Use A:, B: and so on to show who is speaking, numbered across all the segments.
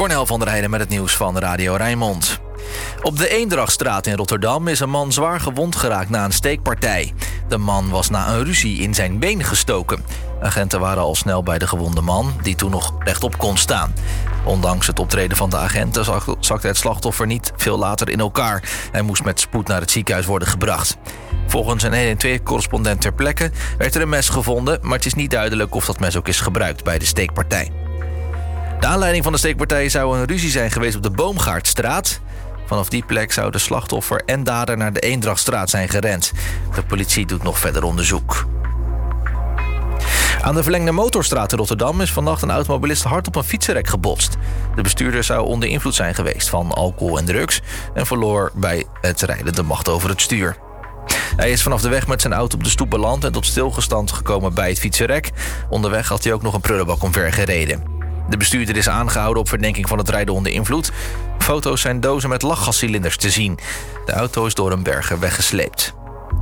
A: Cornel van der Heijden met het nieuws van Radio Rijnmond. Op de Eendrachtstraat in Rotterdam is een man zwaar gewond geraakt na een steekpartij. De man was na een ruzie in zijn been gestoken. Agenten waren al snel bij de gewonde man, die toen nog rechtop kon staan. Ondanks het optreden van de agenten zakte het slachtoffer niet veel later in elkaar. Hij moest met spoed naar het ziekenhuis worden gebracht. Volgens een 112-correspondent ter plekke werd er een mes gevonden, maar het is niet duidelijk of dat mes ook is gebruikt bij de steekpartij. De aanleiding van de steekpartij zou een ruzie zijn geweest op de Boomgaardstraat. Vanaf die plek zouden slachtoffer en dader naar de Eendrachtstraat zijn gerend. De politie doet nog verder onderzoek. Aan de verlengde Motorstraat in Rotterdam is vannacht een automobilist hard op een fietsenrek gebotst. De bestuurder zou onder invloed zijn geweest van alcohol en drugs en verloor bij het rijden de macht over het stuur. Hij is vanaf de weg met zijn auto op de stoep beland en tot stilstand gekomen bij het fietsenrek. Onderweg had hij ook nog een prullenbak omver gereden. De bestuurder is aangehouden op verdenking van het rijden onder invloed. Foto's zijn dozen met lachgascilinders te zien. De auto is door een berger weggesleept.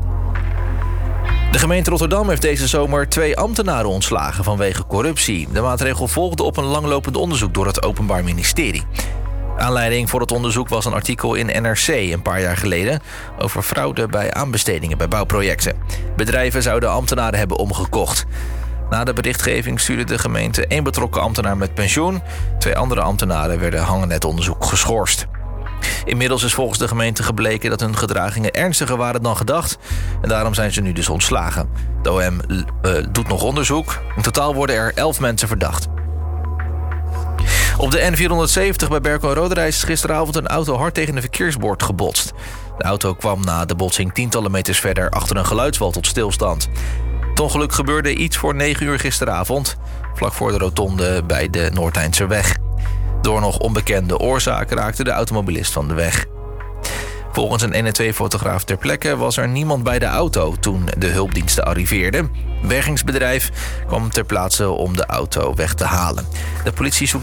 A: De gemeente Rotterdam heeft deze zomer 2 ambtenaren ontslagen vanwege corruptie. De maatregel volgde op een langlopend onderzoek door het Openbaar Ministerie. Aanleiding voor het onderzoek was een artikel in NRC een paar jaar geleden over fraude bij aanbestedingen bij bouwprojecten. Bedrijven zouden ambtenaren hebben omgekocht. Na de berichtgeving stuurde de gemeente 1 betrokken ambtenaar met pensioen. 2 andere ambtenaren werden hangend het onderzoek geschorst. Inmiddels is volgens de gemeente gebleken dat hun gedragingen ernstiger waren dan gedacht. En daarom zijn ze nu dus ontslagen. De OM doet nog onderzoek. In totaal worden er 11 mensen verdacht. Op de N470 bij Berkel en Roderijs is gisteravond een auto hard tegen een verkeersbord gebotst. De auto kwam na de botsing tientallen meters verder achter een geluidswal tot stilstand. Het ongeluk gebeurde iets voor 9 uur gisteravond, vlak voor de rotonde bij de Noordeindserweg. Door nog onbekende oorzaak raakte de automobilist van de weg. Volgens een 112-fotograaf ter plekke was er niemand bij de auto toen de hulpdiensten arriveerden. Bergingsbedrijf kwam ter plaatse om de auto weg te halen. De politie zoekt